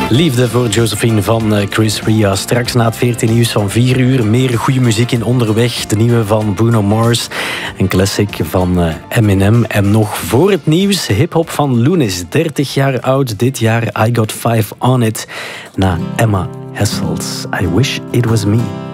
Liefde voor Josephine van Chris Ria. Straks na het 14 nieuws van 4 uur. Meer goede muziek in Onderweg. De nieuwe van Bruno Mars. Een classic van Eminem. En nog voor het nieuws hip-hop van Loonis. 30 jaar oud dit jaar. I Got 5 On It. Na Emma Hessels. I Wish It Was Me.